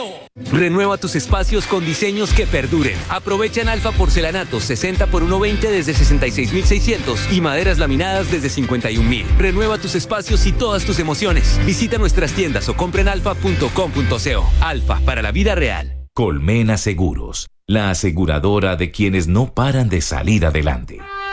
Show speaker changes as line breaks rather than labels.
Renueva tus espacios con diseños que perduren. Aprovecha en Alfa porcelanatos 60 por 1.20 desde 66.600 y maderas laminadas desde 51.000. Renueva tus espacios y todas tus emociones. Visita nuestras tiendas o compra en alfa.com.co. Alfa, para la vida real.
Colmena Seguros, la aseguradora de quienes no paran de salir adelante.